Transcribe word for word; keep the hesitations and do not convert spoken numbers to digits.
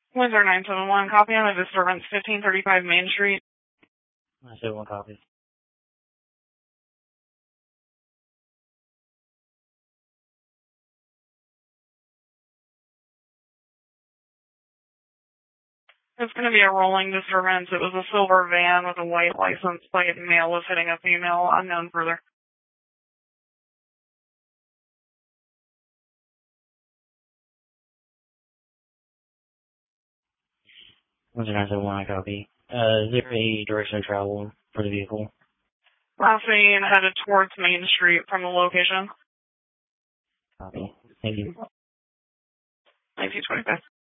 Windsor nine seven one, copy on a disturbance, fifteen thirty-five Main Street. nine seven one, copy. It's going to be a rolling disturbance. It was a silver van with a white license plate. Male was hitting a female, unknown further. Windsor nine seven one, I copy. Uh, is there a direction of travel for the vehicle? Last seen headed towards Main Street from the location. Copy. Thank you. nineteen twenty-five.